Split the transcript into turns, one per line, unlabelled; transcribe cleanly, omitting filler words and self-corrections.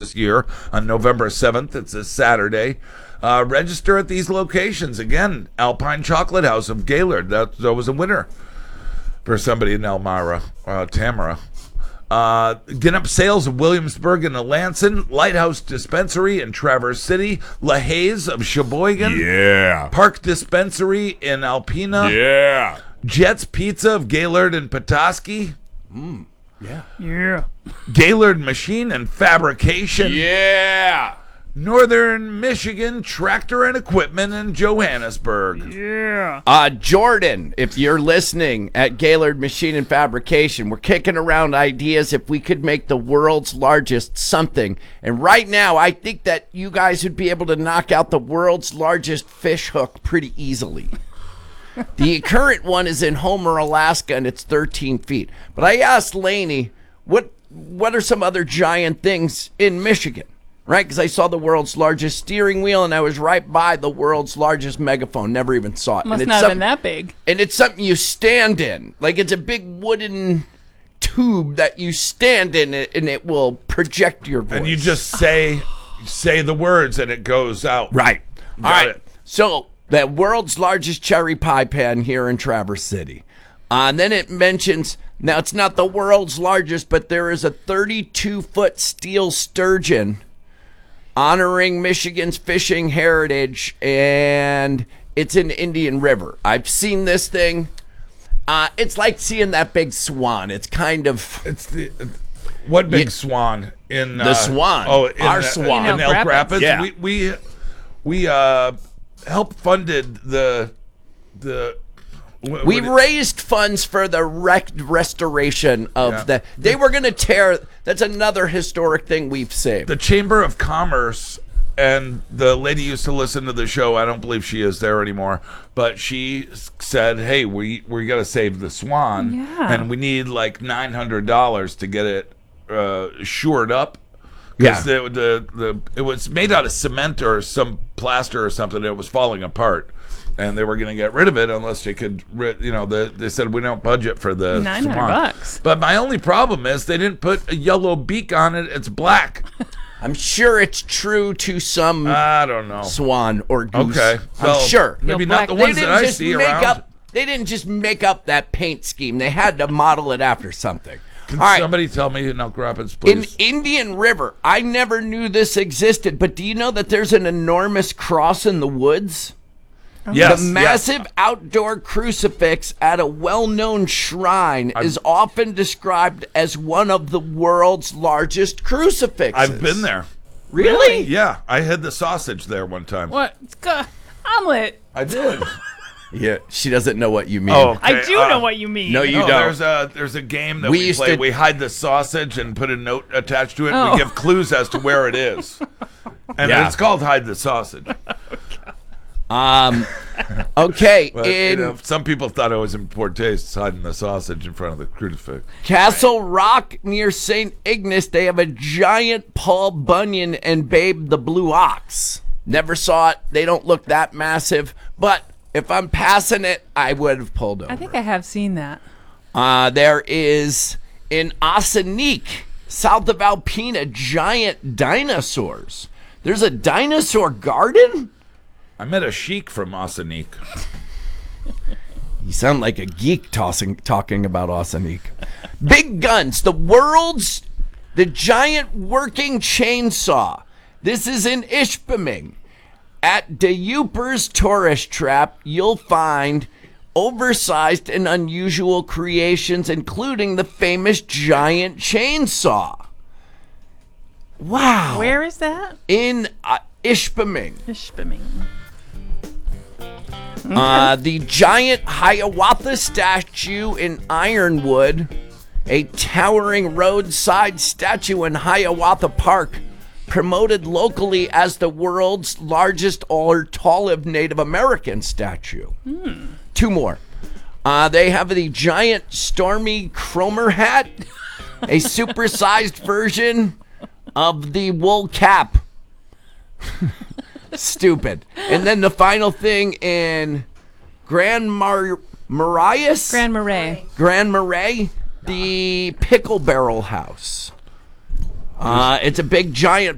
this year on November 7th. It's a Saturday. Register at these locations. Again, Alpine Chocolate House of Gaylord. That was a winner for somebody in Elmira, Tamara. Get up sales of Williamsburg and Alanson, Lighthouse Dispensary in Traverse City, La Haze of Sheboygan, Park Dispensary in Alpena, Jets Pizza of Gaylord and Petoskey, Gaylord Machine and Fabrication, Northern Michigan Tractor and Equipment in Johannesburg.
Jordan, if you're listening at Gaylord Machine and Fabrication, we're kicking around ideas if we could make the world's largest something. And right now, I think that you guys would be able to knock out the world's largest fish hook pretty easily. The current one is in Homer, Alaska, and it's 13 feet. But I asked Lainey, what are some other giant things in Michigan? Right, because I saw the world's largest steering wheel, and I was right by the world's largest megaphone. Never even saw it.
Must not have been that big.
And it's something you stand in. Like, it's a big wooden tube that you stand in, and it will project your voice.
And you just say the words, and it goes out.
Right.
Got
All right.
it.
So, the world's largest cherry pie pan here in Traverse City. And then it mentions, now it's not the world's largest, but there is a 32-foot steel sturgeon honoring Michigan's fishing heritage, and it's in Indian River. I've seen this thing. It's like seeing that big swan. It's kind of...
What big swan? In
the swan. Our swan.
In Elk Rapids.
Yeah.
We helped funded the
we raised funds for the restoration of the... They were going to tear... That's another historic thing we've saved.
The Chamber of Commerce, and the lady used to listen to the show. I don't believe she is there anymore. But she said, hey, we got to save the swan.
Yeah.
And we need like $900 to get it shored up. Because it was made out of cement or some plaster or something. It was falling apart. And they were going to get rid of it unless they could, they said we don't budget for the
$900.
But my only problem is they didn't put a yellow beak on it. It's black.
I'm sure it's true to some
I don't know.
Swan or goose.
Okay. Well,
I'm sure.
Maybe not the ones that I see around.
They didn't just make up that paint scheme. They had to model it after something.
Can
All right.
somebody tell me in Elk Rapids, please?
In Indian River, I never knew this existed, but do you know that there's an enormous cross in the woods?
Yes,
the massive outdoor crucifix at a well-known shrine is often described as one of the world's largest crucifixes.
I've been there.
Really?
Yeah, I had the sausage there one time.
What? Omelet.
I did.
Yeah, she doesn't know what you mean.
Oh, okay.
I do know what you mean.
No, you don't.
There's a game that we play. We hide the sausage and put a note attached to it.
Oh.
And we give clues as to where it is. And it's called Hide the Sausage.
Okay.
But, some people thought it was in poor taste hiding the sausage in front of the crucifix.
Castle Rock near St. Ignace, they have a giant Paul Bunyan and Babe the Blue Ox. Never saw it. They don't look that massive. But if I'm passing it, I would have pulled over.
I think I have seen that.
There is in Ossineek, south of Alpena, giant dinosaurs. There's a dinosaur garden?
I met a sheik from Ossineek.
You sound like a geek talking about Ossineek. Big Guns, the giant working chainsaw. This is in Ishpeming. At DeUper's Tourist Trap, you'll find oversized and unusual creations, including the famous giant chainsaw. Wow.
Where is that?
In Ishpeming.
Ishpeming.
The giant Hiawatha statue in Ironwood, a towering roadside statue in Hiawatha Park, promoted locally as the world's largest or tallest Native American statue. Two more. They have the giant Stormy Cromer hat, a supersized version of the wool cap. Stupid. And then the final thing in Grand Marais, the Pickle Barrel House. It's a big giant